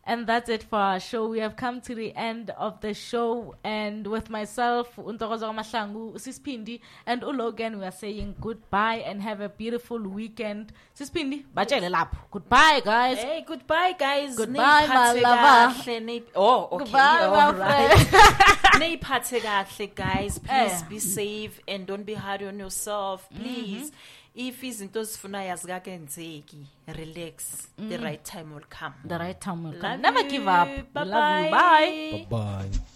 And that's it for our show. We have come to the end of the show. And with myself, Untokozo Mahlangu, Sispindi, and Ulogan, we are saying goodbye and have a beautiful weekend. Sispindi, bachele lapho. Goodbye, guys. Hey, goodbye, guys. Goodbye, my lover. Oh, okay. Goodbye, all my right. friend. Guys, please be safe and don't be hard on yourself. Please. If izinto zifuna yazikakenzeki, relax. The right time will come. The right time will come. Love Never you. give up. Bye-bye. Love you. Bye. Bye-bye.